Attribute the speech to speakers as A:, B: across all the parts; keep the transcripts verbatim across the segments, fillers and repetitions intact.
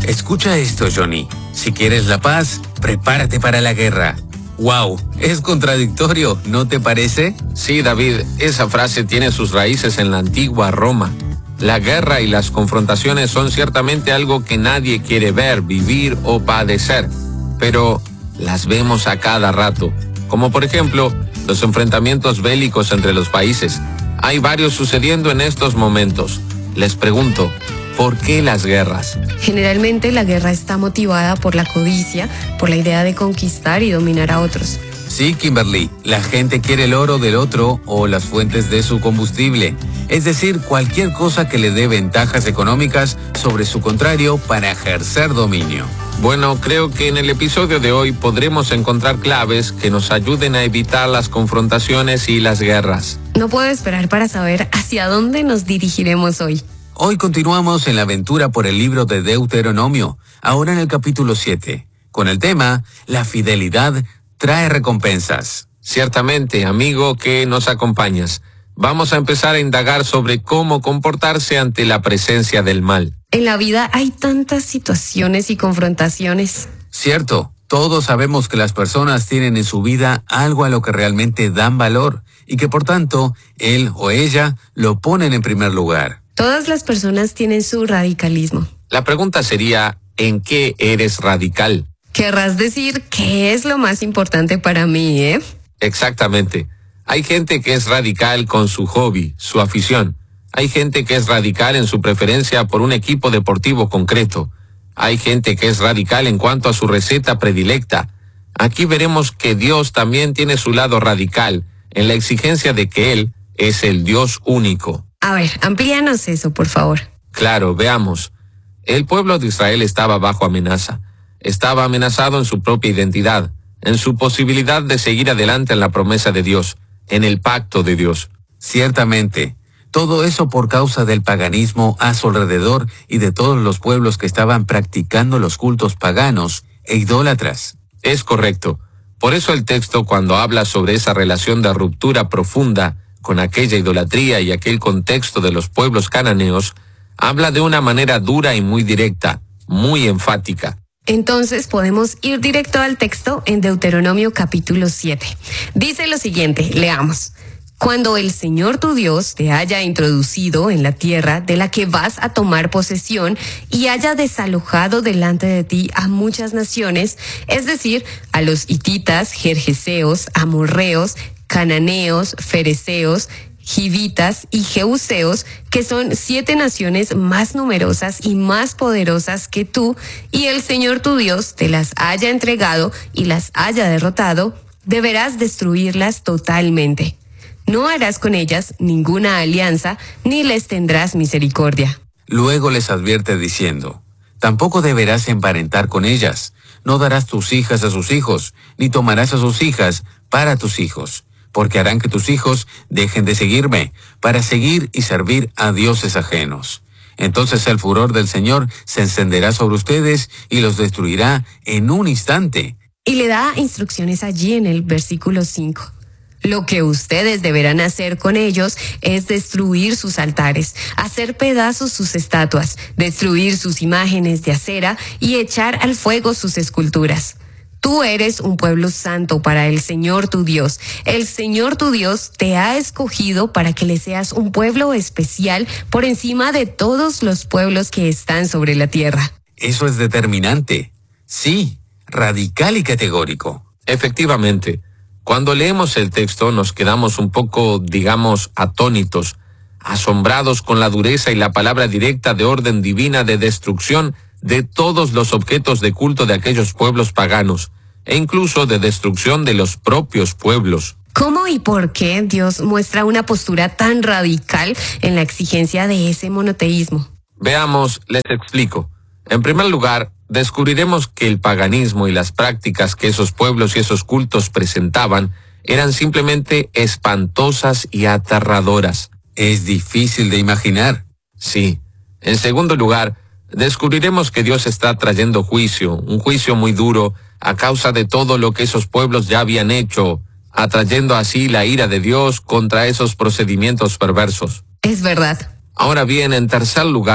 A: Escucha esto, Johnny. Si quieres la paz, prepárate para la guerra. ¡Wow! Es contradictorio, ¿no te parece?
B: Sí, David, esa frase tiene sus raíces en la antigua Roma. La guerra y las confrontaciones son ciertamente algo que nadie quiere ver, vivir o padecer, pero las vemos a cada rato, como por ejemplo los enfrentamientos bélicos entre los países. Hay varios sucediendo en estos momentos. Les pregunto, ¿por qué las guerras?
C: Generalmente la guerra está motivada por la codicia, por la idea de conquistar y dominar a otros.
A: Sí, Kimberly, la gente quiere el oro del otro o las fuentes de su combustible, es decir, cualquier cosa que le dé ventajas económicas sobre su contrario para ejercer dominio.
B: Bueno, creo que en el episodio de hoy podremos encontrar claves que nos ayuden a evitar las confrontaciones y las guerras.
C: No puedo esperar para saber hacia dónde nos dirigiremos hoy.
A: Hoy continuamos en la aventura por el libro de Deuteronomio, ahora en el capítulo siete, con el tema La fidelidad trae recompensas.
B: Ciertamente, amigo que nos acompañas, vamos a empezar a indagar sobre cómo comportarse ante la presencia del mal.
C: En la vida hay tantas situaciones y confrontaciones.
A: Cierto, todos sabemos que las personas tienen en su vida algo a lo que realmente dan valor y que por tanto, él o ella lo ponen en primer lugar.
C: Todas las personas tienen su radicalismo.
B: La pregunta sería, ¿en qué eres radical?
C: Querrás decir qué es lo más importante para mí, ¿eh?
B: Exactamente. Hay gente que es radical con su hobby, su afición. Hay gente que es radical en su preferencia por un equipo deportivo concreto. Hay gente que es radical en cuanto a su receta predilecta. Aquí veremos que Dios también tiene su lado radical en la exigencia de que Él es el Dios único.
C: A ver, amplíanos eso, por favor.
B: Claro, veamos. El pueblo de Israel estaba bajo amenaza. Estaba amenazado en su propia identidad, en su posibilidad de seguir adelante en la promesa de Dios, en el pacto de Dios.
A: Ciertamente, todo eso por causa del paganismo a su alrededor y de todos los pueblos que estaban practicando los cultos paganos e idólatras.
B: Es correcto. Por eso el texto, cuando habla sobre esa relación de ruptura profunda con aquella idolatría y aquel contexto de los pueblos cananeos, habla de una manera dura y muy directa, muy enfática.
C: Entonces podemos ir directo al texto en Deuteronomio capítulo siete. Dice lo siguiente, leamos. Cuando el Señor tu Dios te haya introducido en la tierra de la que vas a tomar posesión y haya desalojado delante de ti a muchas naciones, es decir, a los hititas, jerjeseos, amorreos, cananeos, fereceos, Givitas y Jeuseos, que son siete naciones más numerosas y más poderosas que tú, y el Señor tu Dios te las haya entregado y las haya derrotado, deberás destruirlas totalmente. No harás con ellas ninguna alianza, ni les tendrás misericordia.
A: Luego les advierte diciendo, tampoco deberás emparentar con ellas, no darás tus hijas a sus hijos, ni tomarás a sus hijas para tus hijos, porque harán que tus hijos dejen de seguirme, para seguir y servir a dioses ajenos. Entonces el furor del Señor se encenderá sobre ustedes y los destruirá en un instante.
C: Y le da instrucciones allí en el versículo cinco. Lo que ustedes deberán hacer con ellos es destruir sus altares, hacer pedazos sus estatuas, destruir sus imágenes de acera y echar al fuego sus esculturas. Tú eres un pueblo santo para el Señor tu Dios. El Señor tu Dios te ha escogido para que le seas un pueblo especial por encima de todos los pueblos que están sobre la tierra.
A: Eso es determinante. Sí, radical y categórico.
B: Efectivamente, cuando leemos el texto nos quedamos un poco, digamos, atónitos, asombrados con la dureza y la palabra directa de orden divina de destrucción de todos los objetos de culto de aquellos pueblos paganos, e incluso de destrucción de los propios pueblos.
C: ¿Cómo y por qué Dios muestra una postura tan radical en la exigencia de ese monoteísmo?
B: Veamos, les explico. En primer lugar, descubriremos que el paganismo y las prácticas que esos pueblos y esos cultos presentaban eran simplemente espantosas y aterradoras.
A: Es difícil de imaginar.
B: Sí. En segundo lugar, descubriremos que Dios está trayendo juicio, un juicio muy duro, a causa de todo lo que esos pueblos ya habían hecho, atrayendo así la ira de Dios contra esos procedimientos perversos.
C: Es verdad.
B: Ahora bien, en tercer lugar,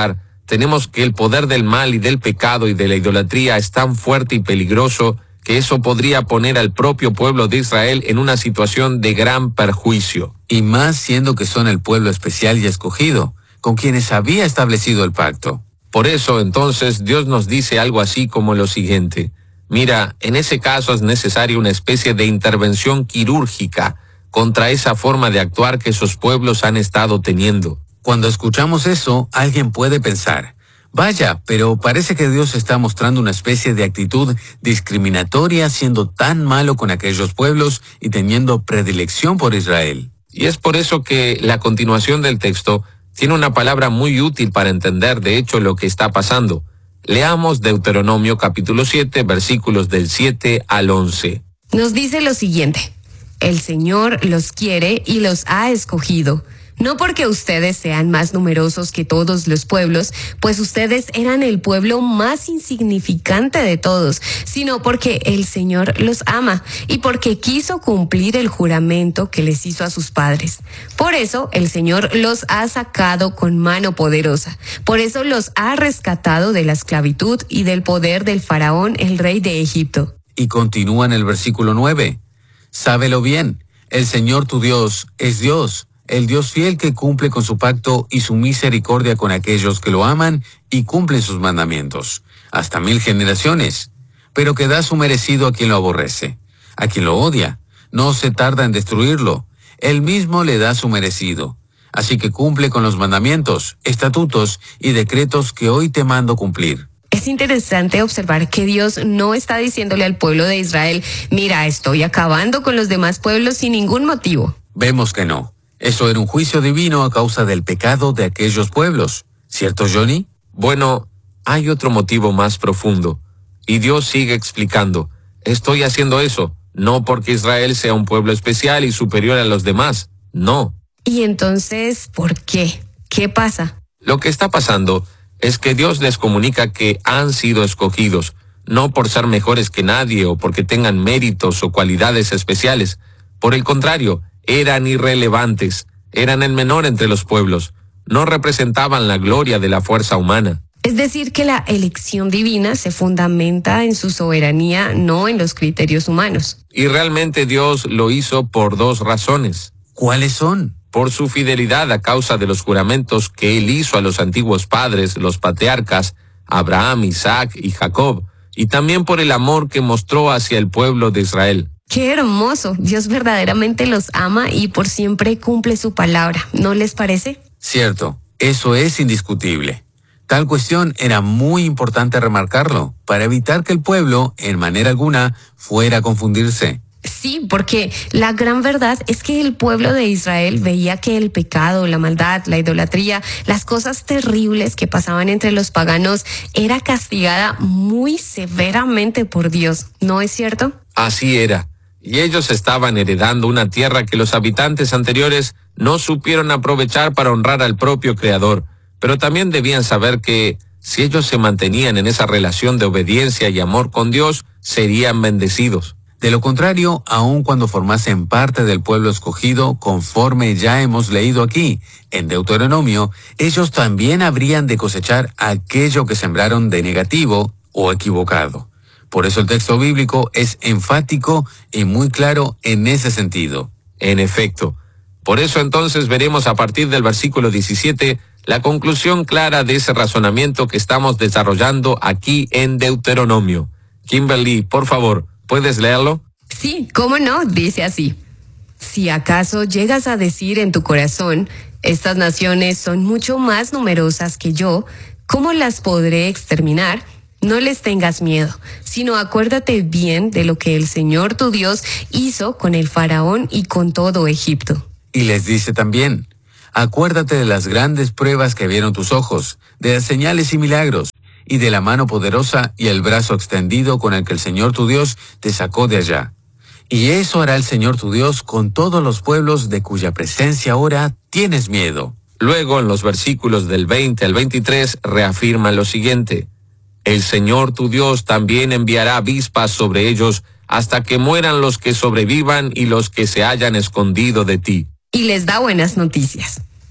B: tenemos que el poder del mal y del pecado y de la idolatría es tan fuerte y peligroso que eso podría poner al propio pueblo de Israel en una situación de gran perjuicio.
A: Y más siendo que son el pueblo especial y escogido, con quienes había establecido el pacto.
B: Por eso, entonces, Dios nos dice algo así como lo siguiente. Mira, en ese caso es necesaria una especie de intervención quirúrgica contra esa forma de actuar que esos pueblos han estado teniendo.
A: Cuando escuchamos eso, alguien puede pensar, vaya, pero parece que Dios está mostrando una especie de actitud discriminatoria siendo tan malo con aquellos pueblos y teniendo predilección por Israel.
B: Y es por eso que la continuación del texto tiene una palabra muy útil para entender de hecho lo que está pasando. Leamos Deuteronomio capítulo siete, versículos del siete al once.
C: Nos dice lo siguiente: el Señor los quiere y los ha escogido, no porque ustedes sean más numerosos que todos los pueblos, pues ustedes eran el pueblo más insignificante de todos, sino porque el Señor los ama y porque quiso cumplir el juramento que les hizo a sus padres. Por eso el Señor los ha sacado con mano poderosa. Por eso los ha rescatado de la esclavitud y del poder del faraón, el rey de Egipto.
A: Y continúa en el versículo nueve. Sábelo bien, el Señor tu Dios es Dios, el Dios fiel que cumple con su pacto y su misericordia con aquellos que lo aman y cumplen sus mandamientos, hasta mil generaciones, pero que da su merecido a quien lo aborrece, a quien lo odia, no se tarda en destruirlo, él mismo le da su merecido, así que cumple con los mandamientos, estatutos y decretos que hoy te mando cumplir.
C: Es interesante observar que Dios no está diciéndole al pueblo de Israel, mira, estoy acabando con los demás pueblos sin ningún motivo.
A: Vemos que no. Eso era un juicio divino a causa del pecado de aquellos pueblos. ¿Cierto, Johnny?
B: Bueno, hay otro motivo más profundo. Y Dios sigue explicando, estoy haciendo eso, no porque Israel sea un pueblo especial y superior a los demás, no.
C: ¿Y entonces por qué? ¿Qué pasa?
B: Lo que está pasando es que Dios les comunica que han sido escogidos, no por ser mejores que nadie o porque tengan méritos o cualidades especiales. Por el contrario, eran irrelevantes, eran el menor entre los pueblos, no representaban la gloria de la fuerza humana.
C: Es decir, que la elección divina se fundamenta en su soberanía, no en los criterios humanos.
B: Y realmente Dios lo hizo por dos razones.
A: ¿Cuáles son?
B: Por su fidelidad a causa de los juramentos que Él hizo a los antiguos padres, los patriarcas, Abraham, Isaac y Jacob, y también por el amor que mostró hacia el pueblo de Israel.
C: ¡Qué hermoso! Dios verdaderamente los ama y por siempre cumple su palabra, ¿no les parece?
A: Cierto, eso es indiscutible. Tal cuestión era muy importante remarcarlo, para evitar que el pueblo, en manera alguna, fuera a confundirse.
C: Sí, porque la gran verdad es que el pueblo de Israel veía que el pecado, la maldad, la idolatría, las cosas terribles que pasaban entre los paganos era castigada muy severamente por Dios, ¿no es cierto?
B: Así era. Y ellos estaban heredando una tierra que los habitantes anteriores no supieron aprovechar para honrar al propio Creador, pero también debían saber que, si ellos se mantenían en esa relación de obediencia y amor con Dios, serían bendecidos.
A: De lo contrario, aun cuando formasen parte del pueblo escogido, conforme ya hemos leído aquí, en Deuteronomio, ellos también habrían de cosechar aquello que sembraron de negativo o equivocado. Por eso el texto bíblico es enfático y muy claro en ese sentido.
B: En efecto. Por eso entonces veremos a partir del versículo diecisiete la conclusión clara de ese razonamiento que estamos desarrollando aquí en Deuteronomio. Kimberly, por favor, ¿puedes leerlo?
C: Sí, ¿cómo no? Dice así. Si acaso llegas a decir en tu corazón, estas naciones son mucho más numerosas que yo, ¿cómo las podré exterminar? No les tengas miedo, sino acuérdate bien de lo que el Señor tu Dios hizo con el faraón y con todo Egipto.
A: Y les dice también, acuérdate de las grandes pruebas que vieron tus ojos, de las señales y milagros, y de la mano poderosa y el brazo extendido con el que el Señor tu Dios te sacó de allá. Y eso hará el Señor tu Dios con todos los pueblos de cuya presencia ahora tienes miedo.
B: Luego, en los versículos del veinte al veintitrés, reafirma lo siguiente. El Señor tu Dios también enviará avispas sobre ellos hasta que mueran los que sobrevivan y los que se hayan escondido de ti.
C: Y les da buenas noticias.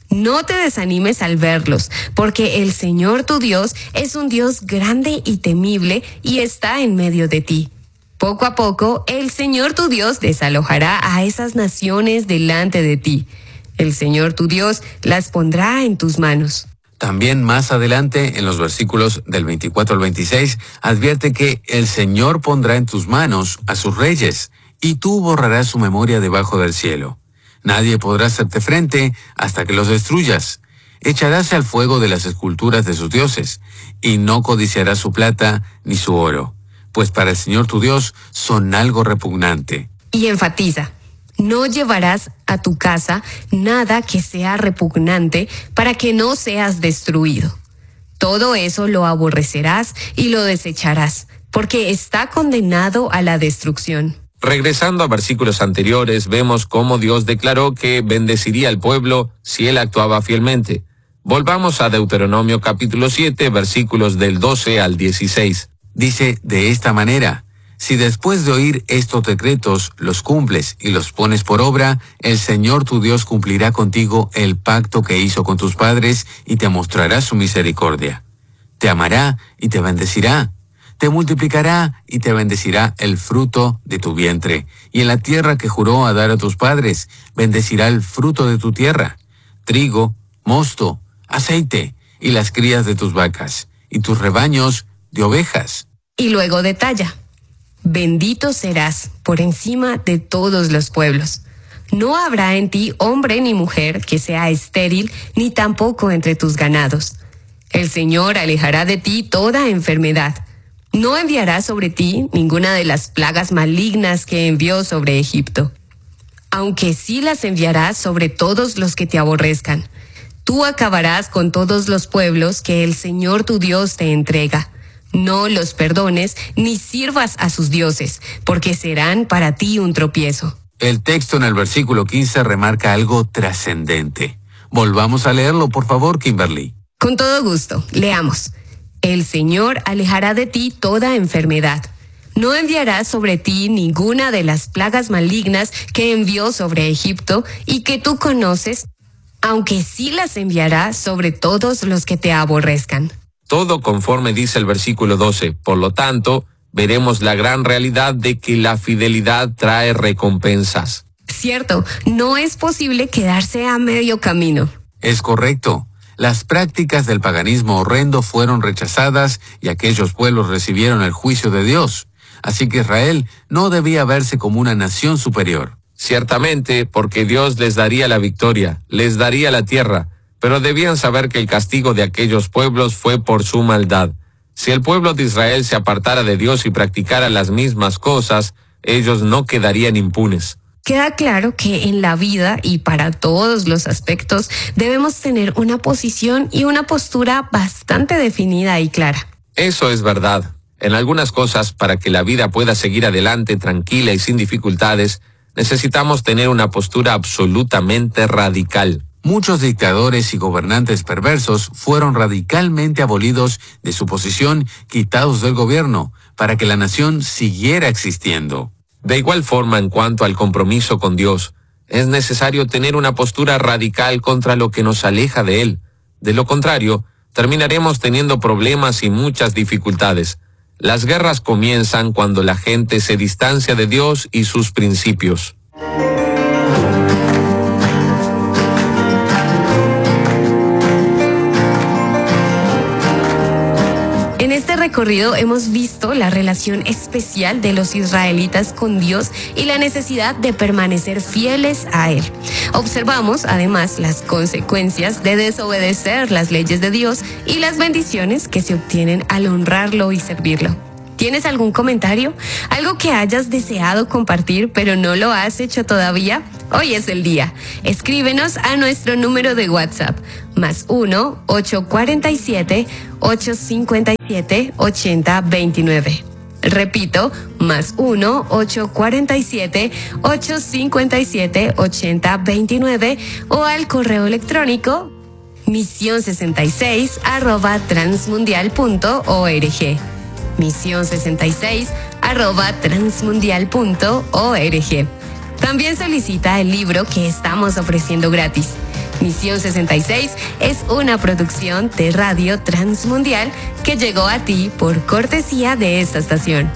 C: No te desanimes al verlos, porque el Señor tu Dios es un Dios grande y temible y está en medio de ti. Poco a poco, el Señor tu Dios desalojará a esas naciones delante de ti. El Señor tu Dios las pondrá en tus manos.
A: También más adelante, en los versículos del veinticuatro al veintiséis, advierte que el Señor pondrá en tus manos a sus reyes, y tú borrarás su memoria debajo del cielo. Nadie podrá hacerte frente hasta que los destruyas. Echarás al fuego de las esculturas de sus dioses, y no codiciarás su plata ni su oro, pues para el Señor tu Dios son algo repugnante.
C: Y enfatiza, no llevarás a tu casa nada que sea repugnante para que no seas destruido. Todo eso lo aborrecerás y lo desecharás, porque está condenado a la destrucción.
B: Regresando a versículos anteriores, vemos cómo Dios declaró que bendeciría al pueblo si él actuaba fielmente. Volvamos a Deuteronomio capítulo siete, versículos del doce al dieciséis.
A: Dice de esta manera: si después de oír estos decretos los cumples y los pones por obra, el Señor tu Dios cumplirá contigo el pacto que hizo con tus padres y te mostrará su misericordia. Te amará y te bendecirá. Te multiplicará y te bendecirá el fruto de tu vientre, y en la tierra que juró a dar a tus padres, bendecirá el fruto de tu tierra, trigo, mosto, aceite, y las crías de tus vacas, y tus rebaños de ovejas.
C: Y luego detalla, bendito serás por encima de todos los pueblos. No habrá en ti hombre ni mujer que sea estéril, ni tampoco entre tus ganados. El Señor alejará de ti toda enfermedad. No enviará sobre ti ninguna de las plagas malignas que envió sobre Egipto, aunque sí las enviará sobre todos los que te aborrezcan. Tú acabarás con todos los pueblos que el Señor tu Dios te entrega. No los perdones ni sirvas a sus dioses, porque serán para ti un tropiezo.
A: El texto en el versículo quince remarca algo trascendente. Volvamos a leerlo, por favor, Kimberly.
C: Con todo gusto, leamos. El Señor alejará de ti toda enfermedad. No enviará sobre ti ninguna de las plagas malignas que envió sobre Egipto y que tú conoces, aunque sí las enviará sobre todos los que te aborrezcan.
B: Todo conforme dice el versículo doce. Por lo tanto, veremos la gran realidad de que la fidelidad trae recompensas.
C: Cierto, no es posible quedarse a medio camino.
A: Es correcto. Las prácticas del paganismo horrendo fueron rechazadas y aquellos pueblos recibieron el juicio de Dios. Así que Israel no debía verse como una nación superior.
B: Ciertamente, porque Dios les daría la victoria, les daría la tierra, pero debían saber que el castigo de aquellos pueblos fue por su maldad. Si el pueblo de Israel se apartara de Dios y practicara las mismas cosas, ellos no quedarían impunes.
C: Queda claro que en la vida y para todos los aspectos debemos tener una posición y una postura bastante definida y clara.
B: Eso es verdad. En algunas cosas, para que la vida pueda seguir adelante tranquila y sin dificultades, necesitamos tener una postura absolutamente radical.
A: Muchos dictadores y gobernantes perversos fueron radicalmente abolidos de su posición, quitados del gobierno, para que la nación siguiera existiendo.
B: De igual forma, en cuanto al compromiso con Dios, es necesario tener una postura radical contra lo que nos aleja de Él. De lo contrario, terminaremos teniendo problemas y muchas dificultades. Las guerras comienzan cuando la gente se distancia de Dios y sus principios.
C: En este recorrido hemos visto la relación especial de los israelitas con Dios y la necesidad de permanecer fieles a Él. Observamos además las consecuencias de desobedecer las leyes de Dios y las bendiciones que se obtienen al honrarlo y servirlo. ¿Tienes algún comentario? ¿Algo que hayas deseado compartir pero no lo has hecho todavía? Hoy es el día. Escríbenos a nuestro número de WhatsApp, más uno, ocho cuatro siete, ocho cinco siete, ocho cero dos nueve. Repito, más uno, ocho cuatro siete, ocho cinco siete, ocho cero dos nueve o al correo electrónico misión sesenta y seis arroba transmundial punto org. misión sesenta y seis arroba transmundial punto org. También solicita el libro que estamos ofreciendo gratis. Misión sesenta y seis es una producción de Radio Transmundial que llegó a ti por cortesía de esta estación.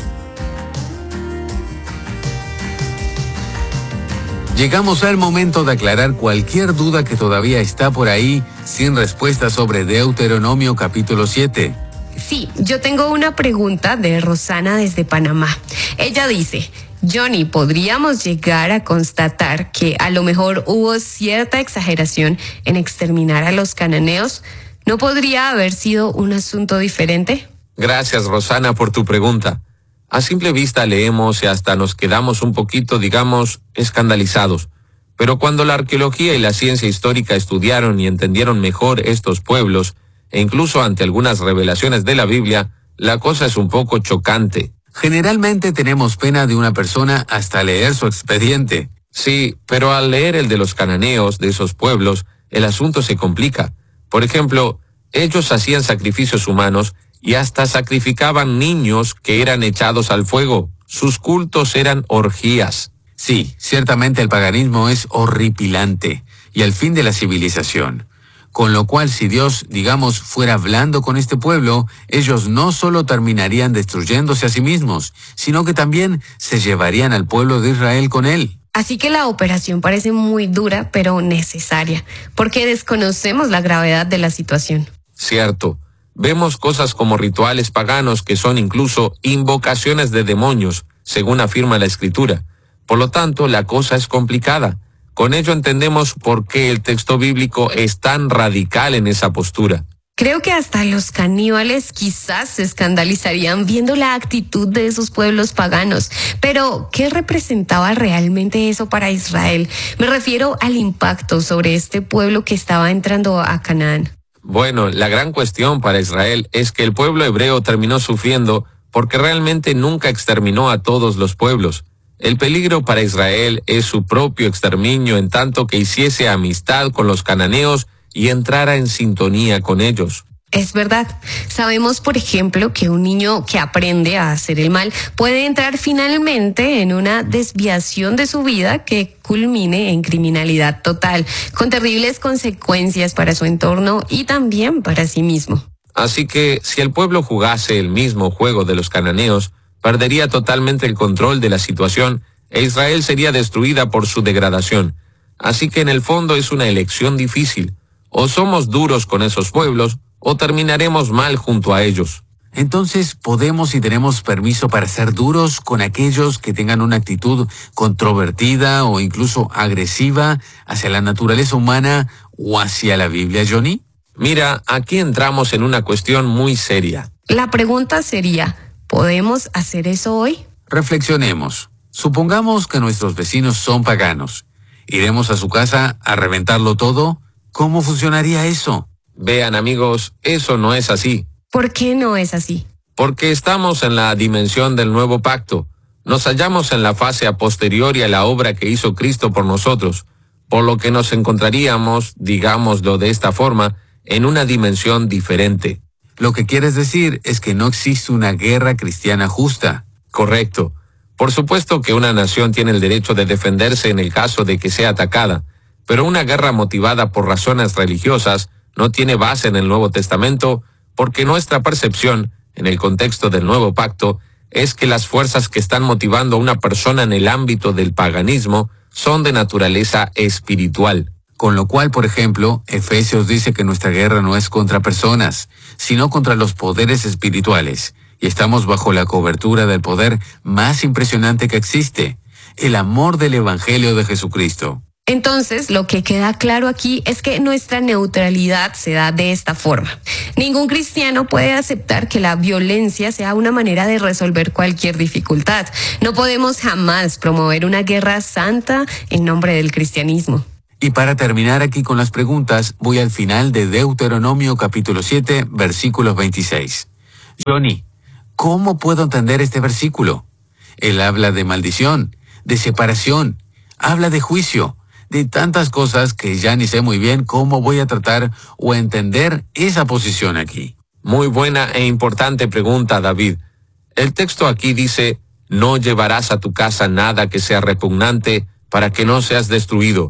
A: Llegamos al momento de aclarar cualquier duda que todavía está por ahí sin respuesta sobre Deuteronomio capítulo siete.
C: Sí, yo tengo una pregunta de Rosana desde Panamá. Ella dice: Johnny, ¿podríamos llegar a constatar que a lo mejor hubo cierta exageración en exterminar a los cananeos? ¿No podría haber sido un asunto diferente?
B: Gracias, Rosana, por tu pregunta. A simple vista leemos y hasta nos quedamos un poquito, digamos, escandalizados. Pero cuando la arqueología y la ciencia histórica estudiaron y entendieron mejor estos pueblos, e incluso ante algunas revelaciones de la Biblia, la cosa es un poco chocante.
A: Generalmente tenemos pena de una persona hasta leer su expediente.
B: Sí, pero al leer el de los cananeos, de esos pueblos, el asunto se complica. Por ejemplo, ellos hacían sacrificios humanos y hasta sacrificaban niños que eran echados al fuego. Sus cultos eran orgías.
A: Sí, ciertamente el paganismo es horripilante y el fin de la civilización. Con lo cual, si Dios, digamos, fuera hablando con este pueblo, ellos no solo terminarían destruyéndose a sí mismos, sino que también se llevarían al pueblo de Israel con él.
C: Así que la operación parece muy dura, pero necesaria, porque desconocemos la gravedad de la situación.
B: Cierto. Vemos cosas como rituales paganos que son incluso invocaciones de demonios, según afirma la Escritura. Por lo tanto, la cosa es complicada. Con ello entendemos por qué el texto bíblico es tan radical en esa postura.
C: Creo que hasta los caníbales quizás se escandalizarían viendo la actitud de esos pueblos paganos. Pero, ¿qué representaba realmente eso para Israel? Me refiero al impacto sobre este pueblo que estaba entrando a Canaán.
B: Bueno, la gran cuestión para Israel es que el pueblo hebreo terminó sufriendo porque realmente nunca exterminó a todos los pueblos. El peligro para Israel es su propio exterminio en tanto que hiciese amistad con los cananeos y entrara en sintonía con ellos.
C: Es verdad. Sabemos, por ejemplo, que un niño que aprende a hacer el mal puede entrar finalmente en una desviación de su vida que culmine en criminalidad total, con terribles consecuencias para su entorno y también para sí mismo.
B: Así que, si el pueblo jugase el mismo juego de los cananeos, perdería totalmente el control de la situación e Israel sería destruida por su degradación. Así que en el fondo es una elección difícil. O somos duros con esos pueblos, o terminaremos mal junto a ellos.
A: Entonces, ¿podemos y tenemos permiso para ser duros con aquellos que tengan una actitud controvertida o incluso agresiva hacia la naturaleza humana o hacia la Biblia, Johnny?
B: Mira, aquí entramos en una cuestión muy seria.
C: La pregunta sería, ¿podemos hacer eso hoy?
A: Reflexionemos. Supongamos que nuestros vecinos son paganos. ¿Iremos a su casa a reventarlo todo? ¿Cómo funcionaría eso?
B: Vean, amigos, eso no es así.
C: ¿Por qué no es así?
B: Porque estamos en la dimensión del nuevo pacto. Nos hallamos en la fase a posteriori a la obra que hizo Cristo por nosotros, por lo que nos encontraríamos, digámoslo de esta forma, en una dimensión diferente.
A: Lo que quieres decir es que no existe una guerra cristiana justa.
B: Correcto. Por supuesto que una nación tiene el derecho de defenderse en el caso de que sea atacada, pero una guerra motivada por razones religiosas no tiene base en el Nuevo Testamento, porque nuestra percepción, en el contexto del Nuevo Pacto, es que las fuerzas que están motivando a una persona en el ámbito del paganismo son de naturaleza espiritual.
A: Con lo cual, por ejemplo, Efesios dice que nuestra guerra no es contra personas, sino contra los poderes espirituales, y estamos bajo la cobertura del poder más impresionante que existe, el amor del Evangelio de Jesucristo.
C: Entonces, lo que queda claro aquí es que nuestra neutralidad se da de esta forma. Ningún cristiano puede aceptar que la violencia sea una manera de resolver cualquier dificultad. No podemos jamás promover una guerra santa en nombre del cristianismo.
A: Y para terminar aquí con las preguntas, voy al final de Deuteronomio capítulo siete, versículos veintiséis. Johnny, ¿cómo puedo entender este versículo? Él habla de maldición, de separación, habla de juicio, de tantas cosas que ya ni sé muy bien cómo voy a tratar o entender esa posición aquí.
B: Muy buena e importante pregunta, David. El texto aquí dice, no llevarás a tu casa nada que sea repugnante para que no seas destruido.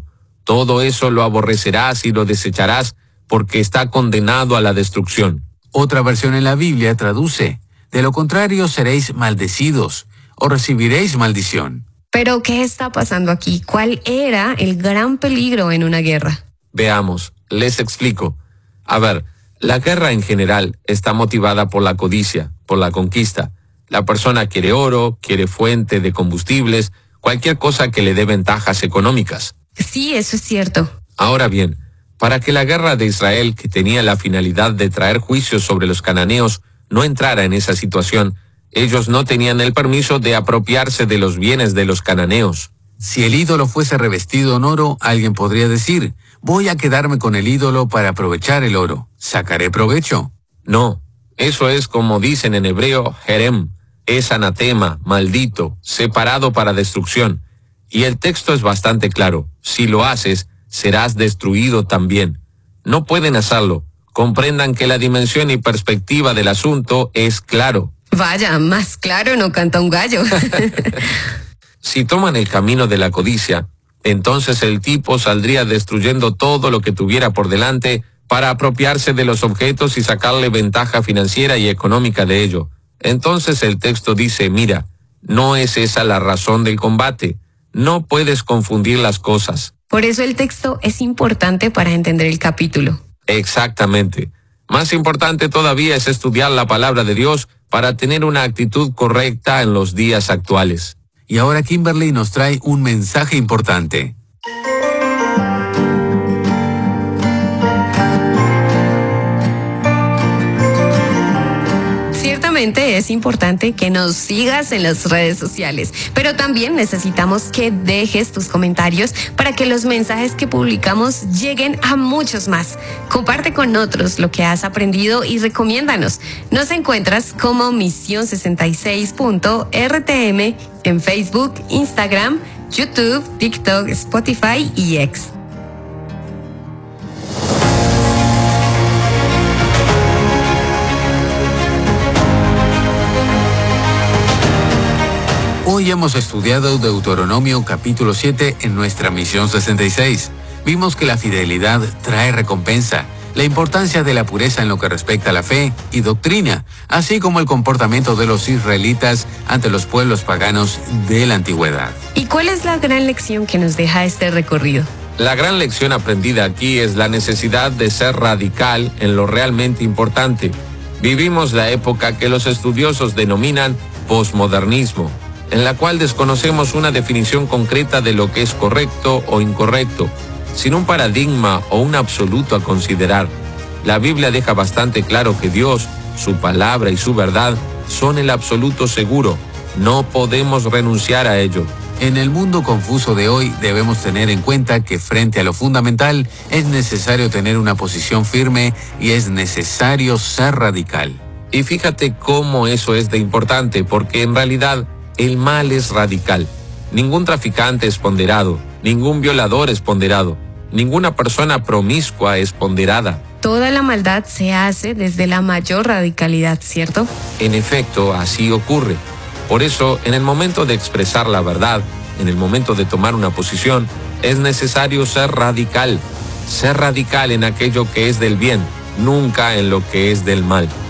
B: Todo eso lo aborrecerás y lo desecharás, porque está condenado a la destrucción.
A: Otra versión en la Biblia traduce: de lo contrario seréis maldecidos, o recibiréis maldición.
C: Pero, ¿qué está pasando aquí? ¿Cuál era el gran peligro en una guerra?
B: Veamos, les explico. A ver, la guerra en general está motivada por la codicia, por la conquista. La persona quiere oro, quiere fuente de combustibles, cualquier cosa que le dé ventajas económicas.
C: Sí, eso es cierto.
B: Ahora bien, para que la guerra de Israel, que tenía la finalidad de traer juicios sobre los cananeos, no entrara en esa situación, ellos no tenían el permiso de apropiarse de los bienes de los cananeos.
A: Si el ídolo fuese revestido en oro, alguien podría decir: voy a quedarme con el ídolo para aprovechar el oro. ¿Sacaré provecho?
B: No, eso es como dicen en hebreo, jerem, es anatema, maldito, separado para destrucción. Y el texto es bastante claro: si lo haces, serás destruido también. No pueden hacerlo. Comprendan que la dimensión y perspectiva del asunto es claro.
C: Vaya, más claro no canta un gallo.
B: Si toman el camino de la codicia, entonces el tipo saldría destruyendo todo lo que tuviera por delante para apropiarse de los objetos y sacarle ventaja financiera y económica de ello. Entonces el texto dice: mira, no es esa la razón del combate. No puedes confundir las cosas.
C: Por eso el texto es importante para entender el capítulo.
B: Exactamente. Más importante todavía es estudiar la palabra de Dios para tener una actitud correcta en los días actuales.
A: Y ahora Kimberly nos trae un mensaje importante.
C: Ciertamente es importante que nos sigas en las redes sociales, pero también necesitamos que dejes tus comentarios para que los mensajes que publicamos lleguen a muchos más. Comparte con otros lo que has aprendido y recomiéndanos. Nos encuentras como Misión sesenta y seis punto R T M en Facebook, Instagram, YouTube, TikTok, Spotify y X.
A: Hoy hemos estudiado Deuteronomio capítulo siete en nuestra Misión sesenta y seis. Vimos que la fidelidad trae recompensa, la importancia de la pureza en lo que respecta a la fe y doctrina, así como el comportamiento de los israelitas ante los pueblos paganos de la antigüedad.
C: ¿Y cuál es la gran lección que nos deja este recorrido?
B: La gran lección aprendida aquí es la necesidad de ser radical en lo realmente importante. Vivimos la época que los estudiosos denominan posmodernismo, en la cual desconocemos una definición concreta de lo que es correcto o incorrecto, sin un paradigma o un absoluto a considerar. La Biblia deja bastante claro que Dios, su palabra y su verdad son el absoluto seguro. No podemos renunciar a ello.
A: En el mundo confuso de hoy debemos tener en cuenta que frente a lo fundamental es necesario tener una posición firme y es necesario ser radical.
B: Y fíjate cómo eso es de importante, porque en realidad el mal es radical. Ningún traficante es ponderado, ningún violador es ponderado, ninguna persona promiscua es ponderada.
C: Toda la maldad se hace desde la mayor radicalidad, ¿cierto?
B: En efecto, así ocurre. Por eso, en el momento de expresar la verdad, en el momento de tomar una posición, es necesario ser radical. Ser radical en aquello que es del bien, nunca en lo que es del mal.